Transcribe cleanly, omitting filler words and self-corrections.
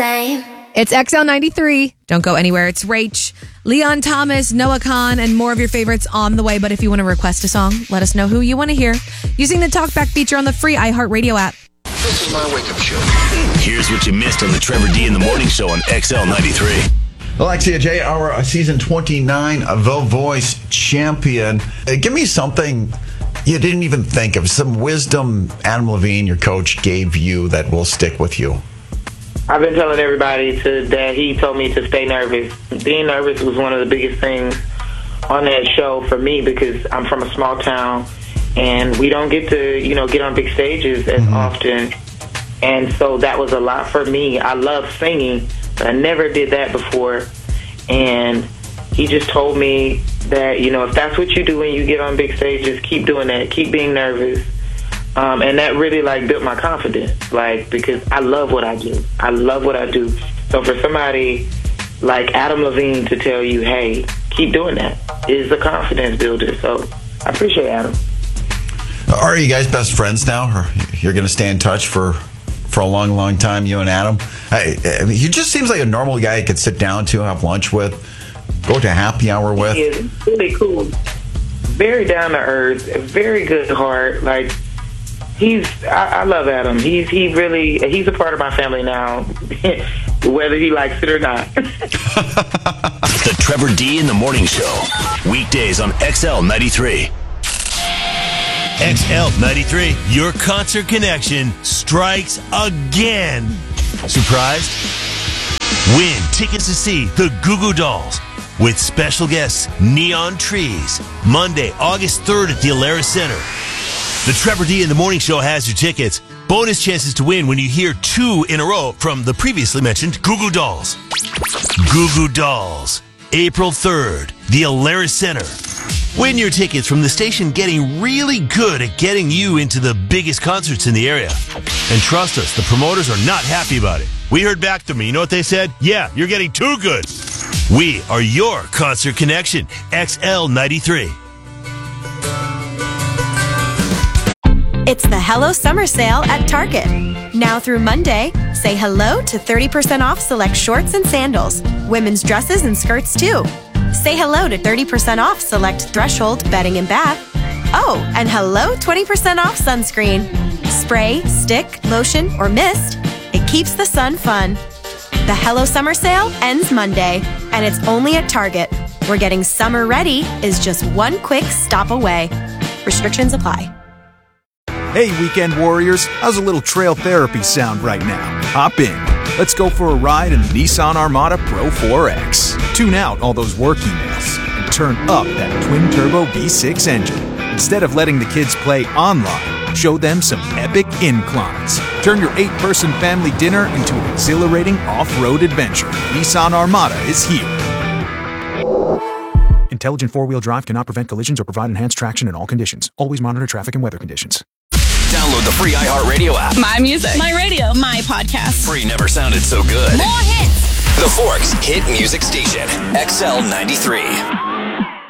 same. It's XL93. Don't go anywhere. It's Rach, Leon Thomas, Noah Khan, and more of your favorites on the way. But if you want to request a song, let us know who you want to hear using the TalkBack feature on the free iHeartRadio app. This is my wake-up show. Here's what you missed on the Trevor D in the Morning Show on XL93. Alexia J, our season 29 The Voice champion. Give me something you didn't even think of, some wisdom Adam Levine, your coach, gave you that will stick with you. I've been telling everybody that he told me to stay nervous. Being nervous was one of the biggest things on that show for me because I'm from a small town and we don't get to, get on big stages as often. And so that was a lot for me. I love singing, but I never did that before. And he just told me that, if that's what you do when you get on big stages, keep doing that. Keep being nervous. And that really, built my confidence, because I love what I do. I love what I do. So for somebody like Adam Levine to tell you, hey, keep doing that, is a confidence builder. So I appreciate Adam. Are you guys best friends now? Or you're going to stay in touch for a long, long time, you and Adam? He just seems like a normal guy you could sit down to, have lunch with, go to happy hour with. He is really cool. Very down to earth, very good heart. I love Adam. He's a part of my family now, whether he likes it or not. The Trevor D in the Morning Show. Weekdays on XL93. XL93, your concert connection strikes again. Surprised? Win tickets to see the Goo Goo Dolls with special guests Neon Trees, Monday, August 3rd at the Alara Center. The Trevor D in the Morning Show has your tickets. Bonus chances to win when you hear 2 in a row from the previously mentioned Goo Goo Dolls. Goo Goo Dolls, April 3rd, the Alara Center. Win your tickets from the station getting really good at getting you into the biggest concerts in the area. And trust us, the promoters are not happy about it. We heard back from them. You know what they said? Yeah, you're getting too good. We are your concert connection, XL93. It's the Hello Summer Sale at Target. Now through Monday, say hello to 30% off select shorts and sandals, women's dresses and skirts too. Say hello to 30% off select Threshold bedding and bath. Oh, and hello 20% off sunscreen. Spray, stick, lotion, or mist. It keeps the sun fun. The Hello Summer Sale ends Monday, and it's only at Target, where getting summer ready is just one quick stop away. Restrictions apply. Hey, weekend warriors, how's a little trail therapy sound right now? Hop in. Let's go for a ride in the Nissan Armada Pro 4X. Tune out all those work emails and turn up that twin-turbo V6 engine. Instead of letting the kids play online, show them some epic inclines. Turn your 8-person family dinner into an exhilarating off-road adventure. Nissan Armada is here. Intelligent four-wheel drive cannot prevent collisions or provide enhanced traction in all conditions. Always monitor traffic and weather conditions. Download the free iHeartRadio app. My music. My radio. My podcast. Free never sounded so good. More hits. The Forks Hit Music Station. XL93.